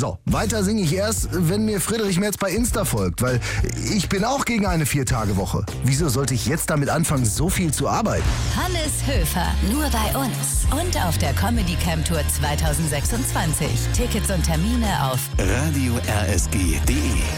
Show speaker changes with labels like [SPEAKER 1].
[SPEAKER 1] So, weiter singe ich erst, wenn mir Friedrich Merz bei Insta folgt, weil ich bin auch gegen eine 4-Tage-Woche. Wieso sollte ich jetzt damit anfangen, so viel zu arbeiten?
[SPEAKER 2] Hannes Höfer, nur bei uns und auf der Comedy Camp Tour 2026. Tickets und Termine auf
[SPEAKER 3] radio-rsg.de